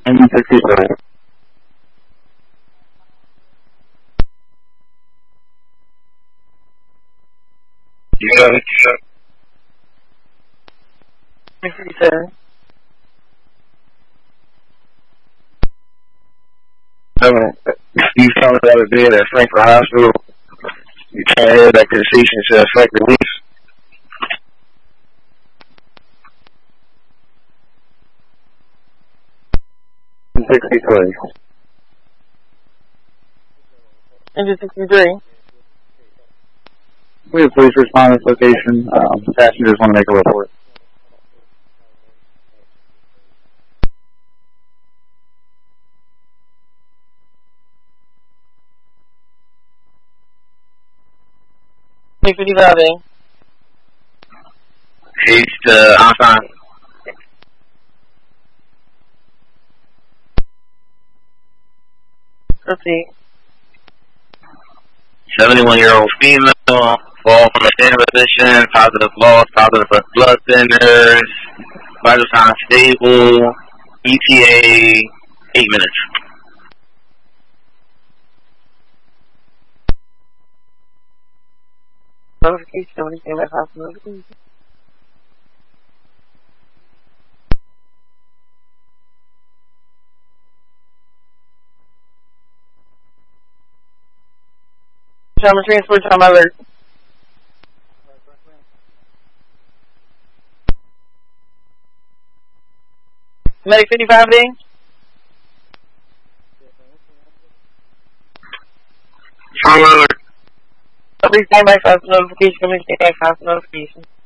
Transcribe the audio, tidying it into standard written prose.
63. You got it. 57. You found out the other day at Frankfurt Hospital. You can't have that conversation to affect the lease. Engine 63. We have police respond to this location. Passengers want to make a report. Make 55 A. It's Ensign. Proceed. 71-year-old female, fall from a standing position, positive loss, positive blood thinners, vital signs stable, ETA 8 minutes. Notification, somebody came back house notification. Trauma transport, trauma alert. Medic 55 A. Trauma alert. Somebody came back house notification, somebody came back house notification.